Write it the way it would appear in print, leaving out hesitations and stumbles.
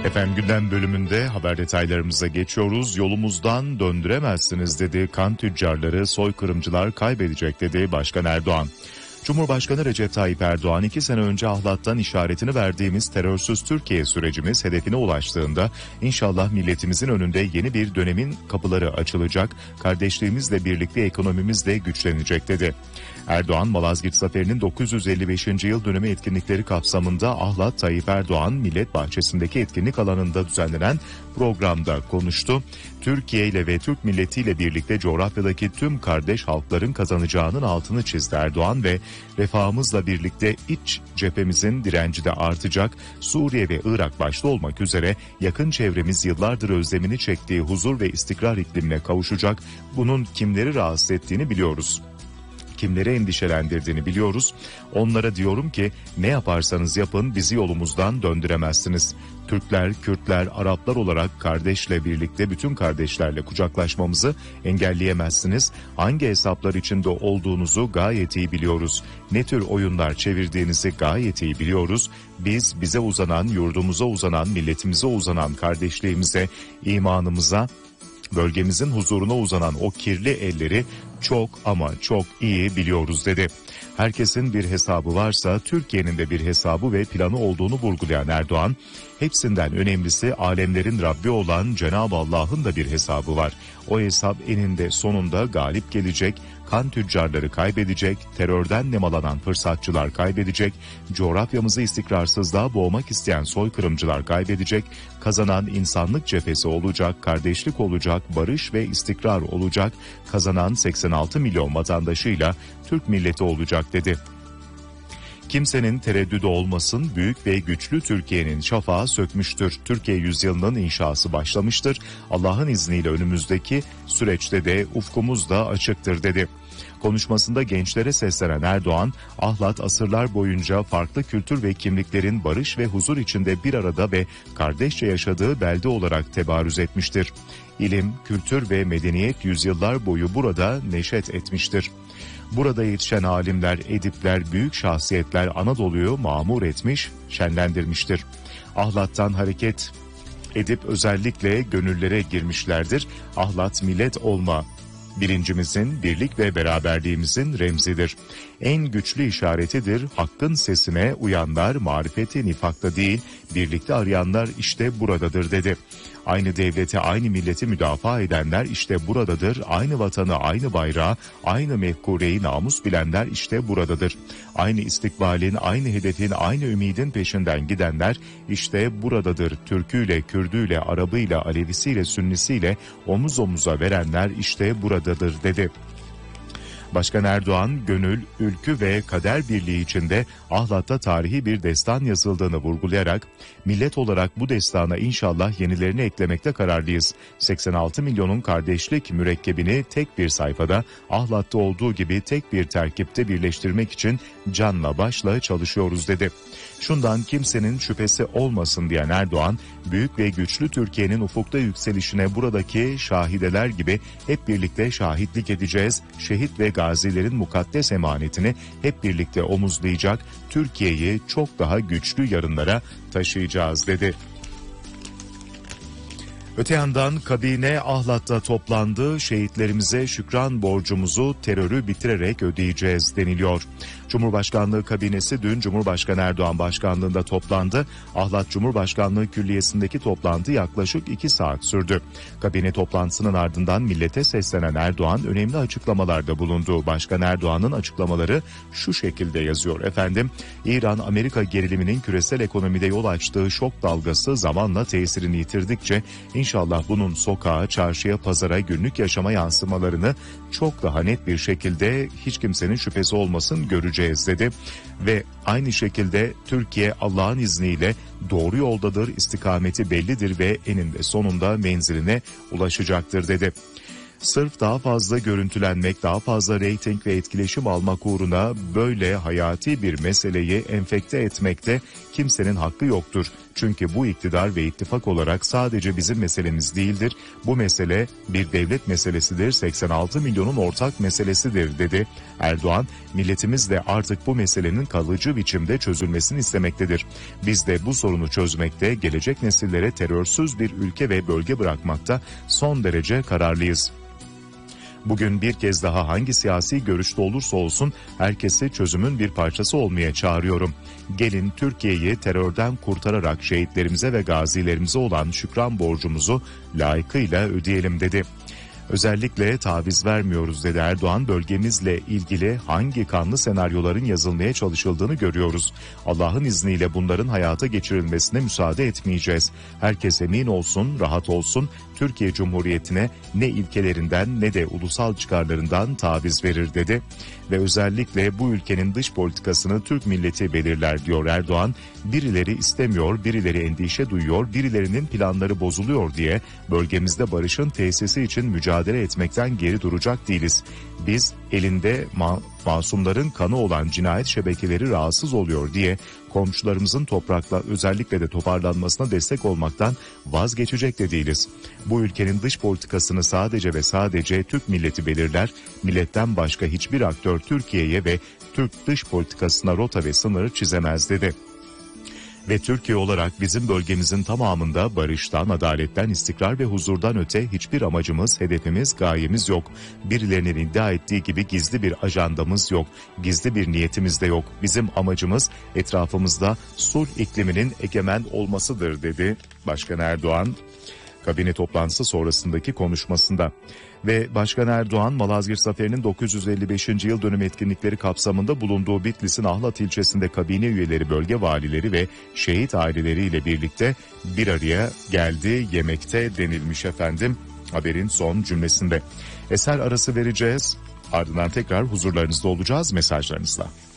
Efendim gündem bölümünde haber detaylarımıza geçiyoruz. Yolumuzdan döndüremezsiniz dedi. Kan tüccarları, soykırımcılar kaybedecek dedi Başkan Erdoğan. Cumhurbaşkanı Recep Tayyip Erdoğan 2 sene önce Ahlat'tan işaretini verdiğimiz terörsüz Türkiye sürecimiz hedefine ulaştığında inşallah milletimizin önünde yeni bir dönemin kapıları açılacak, kardeşliğimizle birlikte ekonomimiz de güçlenecek dedi. Erdoğan, Malazgirt Zaferi'nin 955. yıl dönümü etkinlikleri kapsamında Ahlat Tayyip Erdoğan Millet Bahçesi'ndeki etkinlik alanında düzenlenen programda konuştu. Türkiye ile ve Türk milletiyle birlikte coğrafyadaki tüm kardeş halkların kazanacağının altını çizdi Erdoğan ve refahımızla birlikte iç cephemizin direnci de artacak. Suriye ve Irak başta olmak üzere yakın çevremiz yıllardır özlemini çektiği huzur ve istikrar iklimine kavuşacak. Bunun kimleri rahatsız ettiğini biliyoruz. Kimleri endişelendirdiğini biliyoruz. Onlara diyorum ki ne yaparsanız yapın bizi yolumuzdan döndüremezsiniz. Türkler, Kürtler, Araplar olarak kardeşle birlikte bütün kardeşlerle kucaklaşmamızı engelleyemezsiniz. Hangi hesaplar içinde olduğunuzu gayet iyi biliyoruz. Ne tür oyunlar çevirdiğinizi gayet iyi biliyoruz. Biz bize uzanan, yurdumuza uzanan, milletimize uzanan kardeşliğimize, imanımıza, bölgemizin huzuruna uzanan o kirli elleri çok ama çok iyi biliyoruz dedi. Herkesin bir hesabı varsa Türkiye'nin de bir hesabı ve planı olduğunu vurgulayan Erdoğan, hepsinden önemlisi alemlerin Rabbi olan Cenab-ı Allah'ın da bir hesabı var. O hesap eninde sonunda galip gelecek, kan tüccarları kaybedecek, terörden nemalanan fırsatçılar kaybedecek, coğrafyamızı istikrarsızlığa boğmak isteyen soykırımcılar kaybedecek, kazanan insanlık cephesi olacak, kardeşlik olacak, barış ve istikrar olacak, kazanan 86 milyon vatandaşıyla Türk milleti olacak dedi. Kimsenin tereddüdü olmasın, büyük ve güçlü Türkiye'nin şafağı sökmüştür. Türkiye yüzyılının inşası başlamıştır. Allah'ın izniyle önümüzdeki süreçte de ufkumuz da açıktır dedi. Konuşmasında gençlere seslenen Erdoğan, Ahlat asırlar boyunca farklı kültür ve kimliklerin barış ve huzur içinde bir arada ve kardeşçe yaşadığı belde olarak tebarüz etmiştir. İlim, kültür ve medeniyet yüzyıllar boyu burada neşet etmiştir. Burada yetişen alimler, edipler, büyük şahsiyetler Anadolu'yu mamur etmiş, şenlendirmiştir. Ahlat'tan hareket edip özellikle gönüllere girmişlerdir. Ahlat millet olma bilincimizin, birlik ve beraberliğimizin remzidir. En güçlü işaretidir. Hakkın sesine uyanlar marifeti nifakta değil, birlikte arayanlar işte buradadır dedi. Aynı devleti, aynı milleti müdafaa edenler işte buradadır. Aynı vatanı, aynı bayrağı, aynı mefkureyi namus bilenler işte buradadır. Aynı istikbalin, aynı hedefin, aynı ümidin peşinden gidenler işte buradadır. Türküyle, Kürdüyle, Arabıyla, Alevisiyle, Sünnisiyle omuz omuza verenler işte buradadır dedi. Başkan Erdoğan, gönül, ülkü ve kader birliği içinde Ahlat'ta tarihi bir destan yazıldığını vurgulayarak, millet olarak bu destana inşallah yenilerini eklemekte kararlıyız. 86 milyonun kardeşlik mürekkebini tek bir sayfada, Ahlat'ta olduğu gibi tek bir terkipte birleştirmek için canla başla çalışıyoruz dedi. Şundan kimsenin şüphesi olmasın diyen Erdoğan, büyük ve güçlü Türkiye'nin ufukta yükselişine buradaki şahideler gibi hep birlikte şahitlik edeceğiz. Şehit ve gazilerin mukaddes emanetini hep birlikte omuzlayacak, Türkiye'yi çok daha güçlü yarınlara taşıyacağız dedi. Öte yandan kabine Ahlat'ta toplandı. Şehitlerimize şükran borcumuzu terörü bitirerek ödeyeceğiz deniliyor. Cumhurbaşkanlığı kabinesi dün Cumhurbaşkanı Erdoğan başkanlığında toplandı. Ahlat Cumhurbaşkanlığı Külliyesi'ndeki toplantı yaklaşık 2 saat sürdü. Kabine toplantısının ardından millete seslenen Erdoğan önemli açıklamalarda bulundu. Başkan Erdoğan'ın açıklamaları şu şekilde yazıyor efendim. İran-Amerika geriliminin küresel ekonomide yol açtığı şok dalgası zamanla tesirini yitirdikçe İnşallah bunun sokağa, çarşıya, pazara, günlük yaşama yansımalarını çok daha net bir şekilde hiç kimsenin şüphesi olmasın göreceğiz dedi. Ve aynı şekilde Türkiye Allah'ın izniyle doğru yoldadır, istikameti bellidir ve eninde sonunda menziline ulaşacaktır dedi. Sırf daha fazla görüntülenmek, daha fazla reyting ve etkileşim almak uğruna böyle hayati bir meseleyi enfekte etmekte kimsenin hakkı yoktur. Çünkü bu iktidar ve ittifak olarak sadece bizim meselemiz değildir. Bu mesele bir devlet meselesidir, 86 milyonun ortak meselesidir dedi. Erdoğan, milletimiz de artık bu meselenin kalıcı biçimde çözülmesini istemektedir. Biz de bu sorunu çözmekte, gelecek nesillere terörsüz bir ülke ve bölge bırakmakta son derece kararlıyız. Bugün bir kez daha hangi siyasi görüşte olursa olsun herkesi çözümün bir parçası olmaya çağırıyorum. Gelin Türkiye'yi terörden kurtararak şehitlerimize ve gazilerimize olan şükran borcumuzu layıkıyla ödeyelim dedi. Özellikle taviz vermiyoruz dedi Erdoğan. Bölgemizle ilgili hangi kanlı senaryoların yazılmaya çalışıldığını görüyoruz. Allah'ın izniyle bunların hayata geçirilmesine müsaade etmeyeceğiz. Herkes emin olsun, rahat olsun. Türkiye Cumhuriyeti'ne ne ilkelerinden ne de ulusal çıkarlarından taviz verir dedi. Ve özellikle bu ülkenin dış politikasını Türk milleti belirler diyor Erdoğan. Birileri istemiyor, birileri endişe duyuyor, birilerinin planları bozuluyor diye bölgemizde barışın tesisi için mücadele etmekten geri duracak değiliz. Biz elinde masumların kanı olan cinayet şebekeleri rahatsız oluyor diye komşularımızın toprakla özellikle de toparlanmasına destek olmaktan vazgeçecek de değiliz. Bu ülkenin dış politikasını sadece ve sadece Türk milleti belirler. Milletten başka hiçbir aktör Türkiye'ye ve Türk dış politikasına rota ve sınırı çizemez dedi. Ve Türkiye olarak bizim bölgemizin tamamında barıştan, adaletten, istikrar ve huzurdan öte hiçbir amacımız, hedefimiz, gayemiz yok. Birilerinin iddia ettiği gibi gizli bir ajandamız yok. Gizli bir niyetimiz de yok. Bizim amacımız etrafımızda sulh ikliminin egemen olmasıdır dedi Başkan Erdoğan. Kabine toplantısı sonrasındaki konuşmasında. Ve Başkan Erdoğan, Malazgirt Zaferi'nin 955. yıl dönüm etkinlikleri kapsamında bulunduğu Bitlis'in Ahlat ilçesinde kabine üyeleri, bölge valileri ve şehit aileleriyle birlikte bir araya geldi, yemekte denilmiş efendim haberin son cümlesinde. Eser arası vereceğiz, ardından tekrar huzurlarınızda olacağız mesajlarınızla.